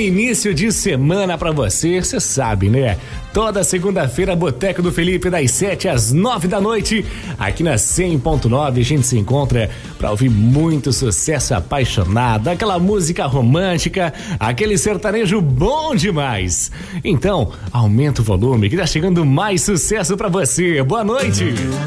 início de semana pra você, você sabe, né? Toda segunda-feira, Boteco do Felipe, das 7 às 9 da noite, aqui na 100.9, a gente se encontra pra ouvir muito sucesso apaixonado, aquela música romântica, aquele sertanejo bom demais. Então, aumenta o volume que tá chegando mais sucesso pra você. Boa noite!